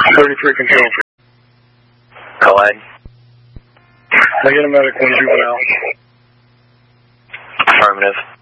33 control. Co-ed. I get a medic 1 juvenile. Affirmative.